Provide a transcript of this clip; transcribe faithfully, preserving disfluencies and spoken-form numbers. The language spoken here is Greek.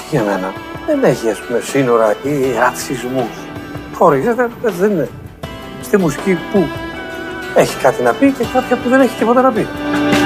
για μένα δεν έχει, ας πούμε, σύνορα ή ρατσισμούς. Χωρίς, δεν είναι. Στη μουσική που έχει κάτι να πει και κάποια που δεν έχει τίποτα να πει.